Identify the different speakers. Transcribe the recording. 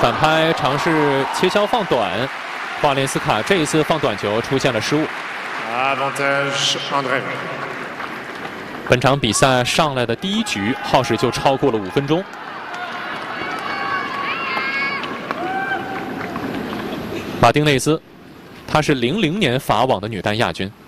Speaker 1: 反拍尝试切削放短，华连斯卡这一次放短球出现了失误。
Speaker 2: Avantage André。
Speaker 1: 本场比赛上来的第一局耗时就超过了5分钟。马丁内斯，她是00年法网的女单亚军。